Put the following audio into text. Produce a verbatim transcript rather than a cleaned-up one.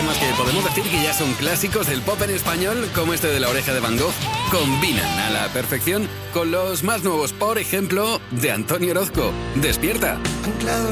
temas que podemos decir que ya son clásicos del pop en español, como este de La Oreja de Van Gogh, combinan a la perfección con los más nuevos, por ejemplo, de Antonio Orozco. Despierta. Anclado